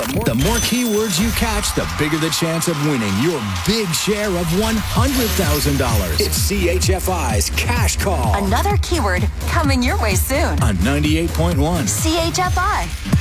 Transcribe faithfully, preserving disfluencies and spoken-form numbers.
more, the more keywords you catch, the bigger the chance of winning your big share of one hundred thousand dollars. It's C H F I's Cash Call. Another keyword coming your way soon. On ninety-eight point one. C H F I.